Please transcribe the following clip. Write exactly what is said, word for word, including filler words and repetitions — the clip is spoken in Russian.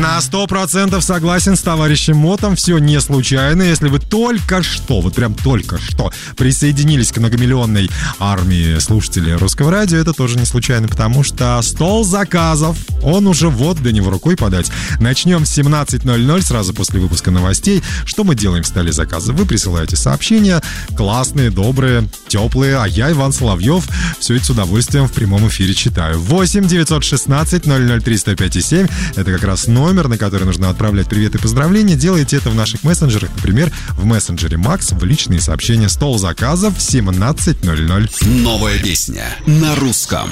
На сто процентов согласен с товарищем Мотом. Все не случайно. Если вы только что, вот прям только что присоединились к многомиллионной армии слушателей Русского радио, это тоже не случайно, потому что стол заказов, он уже вот до него рукой подать. Начнем с семнадцать ноль ноль, сразу после выпуска новостей. Что мы делаем в столе заказов? Вы присылаете сообщения, классные, добрые, теплые, а я, Иван Соловьев, все это с удовольствием в прямом эфире читаю. восемь девятьсот шестнадцать ноль ноль три сто пять семь. Это как раз номер, на который нужно отправлять привет и поздравления. Делайте это в наших мессенджерах, например, в мессенджере Макс, в личные сообщения. Стол заказов семнадцать ноль ноль. Новая песня на русском.